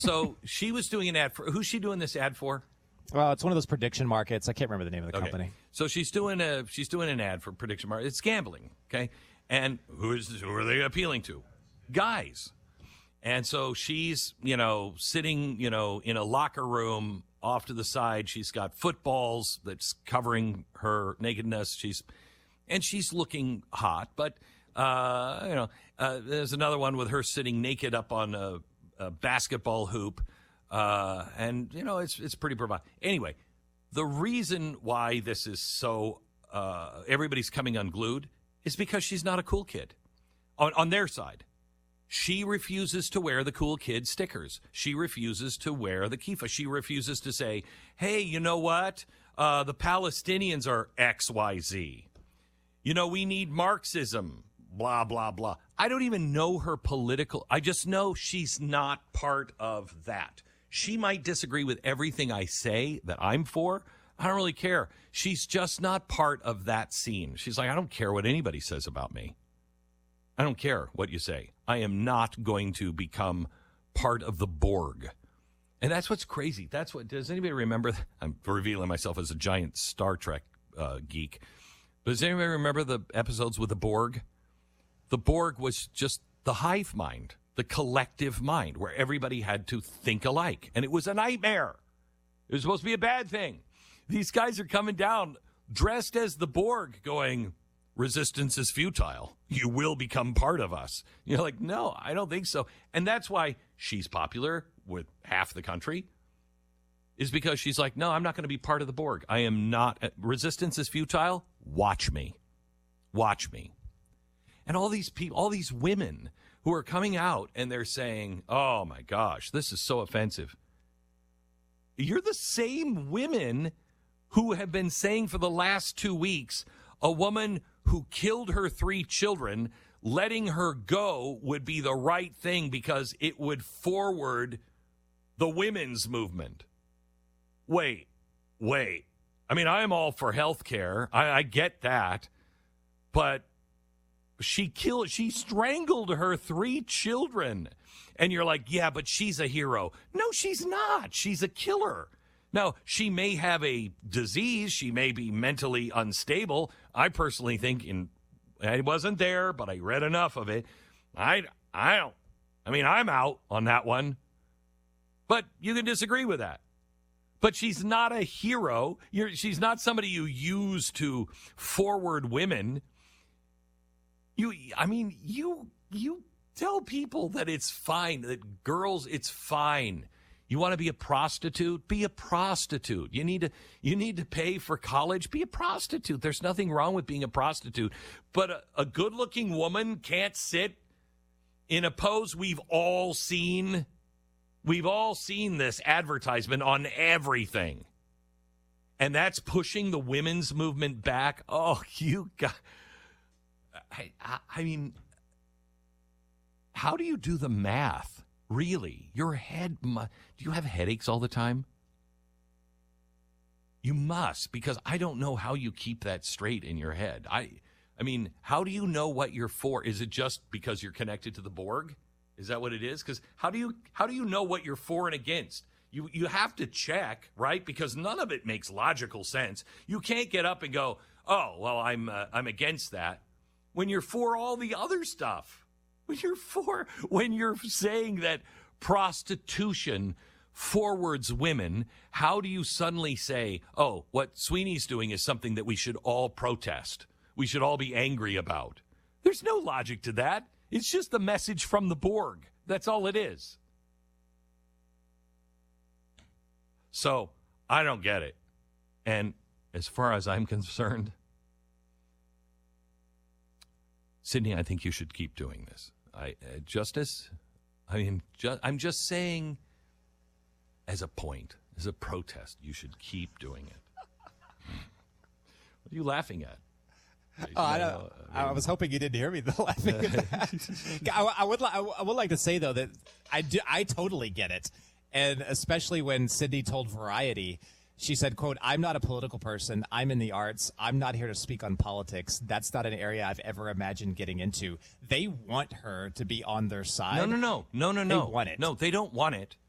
So she was doing an ad for, who's she doing this ad for? Well, it's one of those prediction markets. I can't remember the name of the company. So she's doing an ad for prediction market. It's gambling, okay? And who are they appealing to? Guys. And so she's, sitting, in a locker room off to the side. She's got footballs that's covering her nakedness. She's looking hot, but there's another one with her sitting naked up on a basketball hoop. And it's pretty provocative. Anyway, the reason why this is so everybody's coming unglued is because she's not a cool kid on their side. She refuses to wear the cool kid stickers. She refuses to wear the kippah. She refuses to say, hey, you know what? The Palestinians are XYZ. We need Marxism, blah, blah, blah. I don't even know her political. I just know she's not part of that. She might disagree with everything I say that I'm for. I don't really care. She's just not part of that scene. She's like, I don't care what anybody says about me. I don't care what you say. I am not going to become part of the Borg. And that's what's crazy. Does anybody remember? I'm revealing myself as a giant Star Trek geek. But does anybody remember the episodes with the Borg? The Borg was just the hive mind, the collective mind, where everybody had to think alike. And it was a nightmare. It was supposed to be a bad thing. These guys are coming down dressed as the Borg going, resistance is futile. You will become part of us. You're like, no, I don't think so. And that's why she's popular with half the country, is because she's like, no, I'm not going to be part of the Borg. I am not. Resistance is futile. Watch me. Watch me. And all these people, all these women who are coming out and they're saying, oh my gosh, this is so offensive. You're the same women who have been saying for the last 2 weeks, a woman who killed her 3 children, letting her go would be the right thing because it would forward the women's movement. Wait. I mean, I'm all for health care. I get that. But she strangled her 3 children. And you're like, yeah, but she's a hero. No, she's not. She's a killer. Now, she may have a disease. She may be mentally unstable. I personally think, I wasn't there, but I read enough of it. I'm out on that one. But you can disagree with that. But she's not a hero. She's not somebody you use to forward women. You tell people that it's fine, that girls, it's fine. You want to be a prostitute? Be a prostitute. You need to pay for college? Be a prostitute. There's nothing wrong with being a prostitute. But a good-looking woman can't sit in a pose we've all seen. We've all seen this advertisement on everything. And that's pushing the women's movement back. Oh, you got... I mean, how do you do the math? Really? Your head... Do you have headaches all the time? You must, because I don't know how you keep that straight in your head. I mean, how do you know what you're for? Is it just because you're connected to the Borg? Is that what it is? Because how do you know what you're for and against? You have to check, right? Because none of it makes logical sense. You can't get up and go, oh, well, I'm against that, when you're for all the other stuff. When you're saying that prostitution forwards women, how do you suddenly say, oh, what Sweeney's doing is something that we should all protest? We should all be angry about. There's no logic to that. It's just the message from the Borg. That's all it is. So I don't get it. And as far as I'm concerned, Sydney, I think you should keep doing this. I'm just saying, as a point, as a protest, you should keep doing it. What are you laughing at? I was hoping you didn't hear me laughing at that. I would like to say, though, that I totally get it. And especially when Sydney told Variety, she said, quote, I'm not a political person. I'm in the arts. I'm not here to speak on politics. That's not an area I've ever imagined getting into. They want her to be on their side. No. They want it. No, they don't want it.